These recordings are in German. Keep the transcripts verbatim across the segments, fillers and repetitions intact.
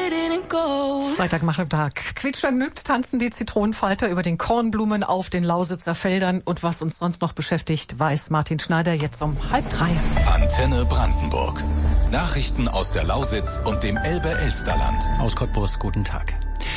Freitagnachmittag. Quietschvergnügt tanzen die Zitronenfalter über den Kornblumen auf den Lausitzer Feldern. Und was uns sonst noch beschäftigt, weiß Martin Schneider jetzt um halb drei. Antenne Brandenburg. Nachrichten aus der Lausitz und dem Elbe-Elsterland. Aus Cottbus, guten Tag.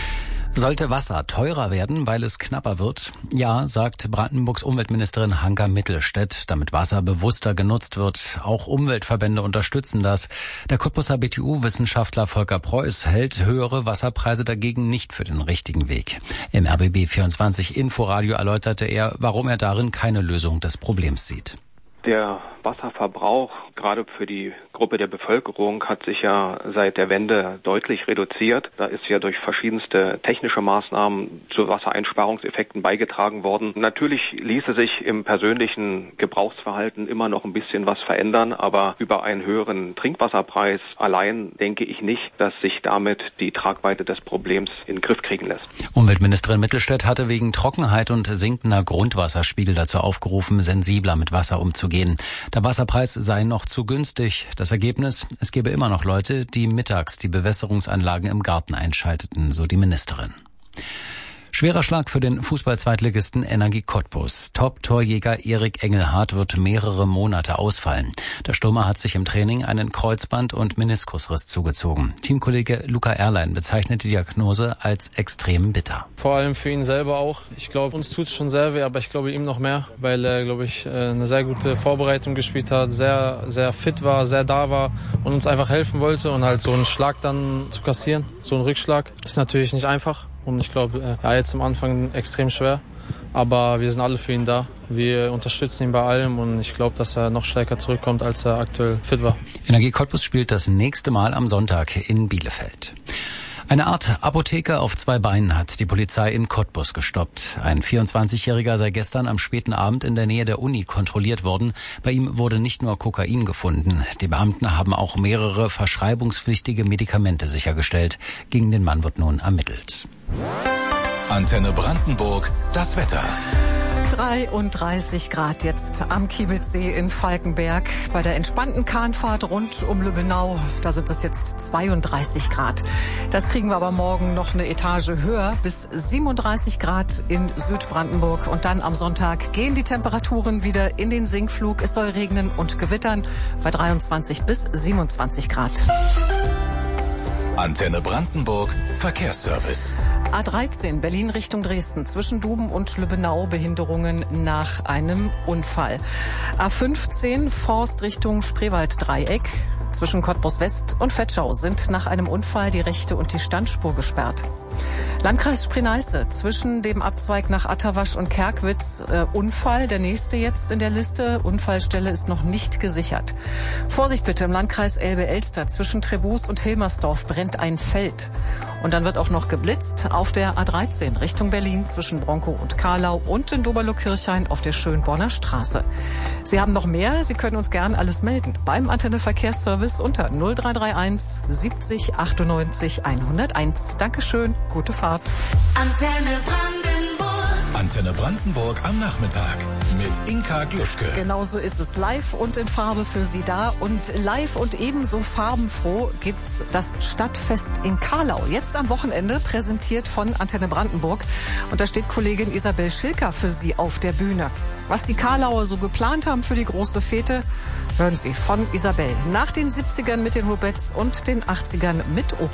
Sollte Wasser teurer werden, weil es knapper wird? Ja, sagt Brandenburgs Umweltministerin Hanka Mittelstädt, damit Wasser bewusster genutzt wird. Auch Umweltverbände unterstützen das. Der Cottbuser B T U-Wissenschaftler Volker Preuß hält höhere Wasserpreise dagegen nicht für den richtigen Weg. Im R B B vierundzwanzig Inforadio erläuterte er, warum er darin keine Lösung des Problems sieht. Der Wasserverbrauch, gerade für die Gruppe der Bevölkerung, hat sich ja seit der Wende deutlich reduziert. Da ist ja durch verschiedenste technische Maßnahmen zu Wassereinsparungseffekten beigetragen worden. Natürlich ließe sich im persönlichen Gebrauchsverhalten immer noch ein bisschen was verändern, aber über einen höheren Trinkwasserpreis allein denke ich nicht, dass sich damit die Tragweite des Problems in den Griff kriegen lässt. Umweltministerin Mittelstädt hatte wegen Trockenheit und sinkender Grundwasserspiegel dazu aufgerufen, sensibler mit Wasser umzugehen. Der Wasserpreis sei noch zu günstig. Das Ergebnis, es gäbe immer noch Leute, die mittags die Bewässerungsanlagen im Garten einschalteten, so die Ministerin. Schwerer Schlag für den Fußball-Zweitligisten Energie Cottbus. Top-Torjäger Erik Engelhardt wird mehrere Monate ausfallen. Der Stürmer hat sich im Training einen Kreuzband- und Meniskusriss zugezogen. Teamkollege Luca Erlein bezeichnet die Diagnose als extrem bitter. Vor allem für ihn selber auch. Ich glaube, uns tut es schon sehr weh, aber ich glaube ihm noch mehr, weil er, glaube ich, eine sehr gute Vorbereitung gespielt hat, sehr, sehr fit war, sehr da war und uns einfach helfen wollte. Und halt so einen Schlag dann zu kassieren, so einen Rückschlag, ist natürlich nicht einfach. Und ich glaube, ja, jetzt am Anfang extrem schwer. Aber wir sind alle für ihn da. Wir unterstützen ihn bei allem und ich glaube, dass er noch stärker zurückkommt, als er aktuell fit war. Energie Cottbus spielt das nächste Mal am Sonntag in Bielefeld. Eine Art Apotheker auf zwei Beinen hat die Polizei in Cottbus gestoppt. Ein vierundzwanzigjähriger sei gestern am späten Abend in der Nähe der Uni kontrolliert worden. Bei ihm wurde nicht nur Kokain gefunden. Die Beamten haben auch mehrere verschreibungspflichtige Medikamente sichergestellt. Gegen den Mann wird nun ermittelt. Antenne Brandenburg, das Wetter. dreiunddreißig Grad jetzt am Kiebitzsee in Falkenberg. Bei der entspannten Kahnfahrt rund um Lübbenau, da sind es jetzt zweiunddreißig Grad. Das kriegen wir aber morgen noch eine Etage höher, bis siebenunddreißig Grad in Südbrandenburg. Und dann am Sonntag gehen die Temperaturen wieder in den Sinkflug. Es soll regnen und gewittern bei dreiundzwanzig bis siebenundzwanzig Grad. Antenne Brandenburg, Verkehrsservice. A dreizehn Berlin Richtung Dresden, zwischen Duben und Lübbenau Behinderungen nach einem Unfall. A fünfzehn Forst Richtung Spreewalddreieck, zwischen Cottbus West und Vetschau sind nach einem Unfall die rechte und die Standspur gesperrt. Landkreis Spree-Neiße, zwischen dem Abzweig nach Atterwasch und Kerkwitz, äh, Unfall, der nächste jetzt in der Liste. Unfallstelle ist noch nicht gesichert. Vorsicht bitte im Landkreis Elbe-Elster, zwischen Trebus und Hilmersdorf brennt ein Feld. Und dann wird auch noch geblitzt auf der A dreizehn Richtung Berlin zwischen Bronkow und Karlau und in Doberlo-Kirchhain auf der Schönborner Straße. Sie haben noch mehr, Sie können uns gern alles melden beim Antenne Verkehrsservice unter null drei drei eins siebzig achtundneunzig hunderteins. Dankeschön, gute Fahrt. Antenne Brandenburg. Antenne Brandenburg am Nachmittag mit Inka Gluschke. Genauso ist es, live und in Farbe für Sie da. Und live und ebenso farbenfroh gibt's das Stadtfest in Karlau. Jetzt am Wochenende, präsentiert von Antenne Brandenburg. Und da steht Kollegin Isabel Schilker für Sie auf der Bühne. Was die Karlauer so geplant haben für die große Fete, hören Sie von Isabel. Nach den siebzigern mit den Rubettes und den achtzigern mit Opel.